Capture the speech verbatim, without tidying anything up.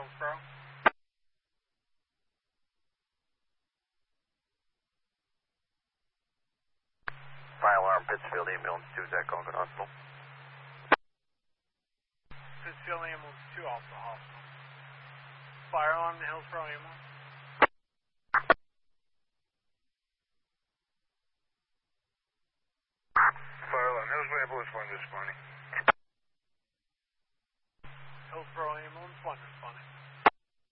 Hillsborough. Fire alarm, Pittsfield ambulance two, Zach Concord Hospital. Pittsfield ambulance two, also hospital. Fire alarm, the Hillsborough ambulance. Fire alarm, Hillsborough ambulance one responding. Hillsborough ambulance one responding.